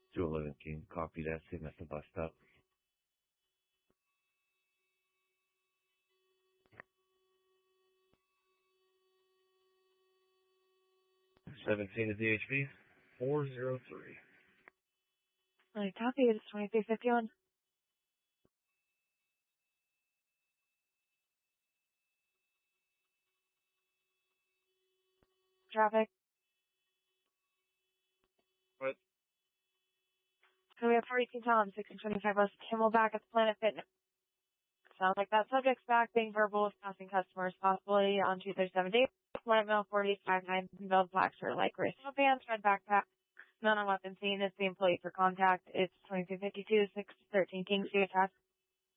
211 King, copy that. Sitting at the bus stop. 17 to DHB. 403. Alright, copy. It's 2351. Traffic. What? So we have 42 Tom, 1625 West Camelback at the Planet Fitness. Sounds like that subject's back being verbal with passing customers, possibly on 237 days. Planet Mill 4059, Belled Blacks for like wrist pants, red backpack. None on weapon seen. It's the employee for contact. It's 2252, 613 King Street.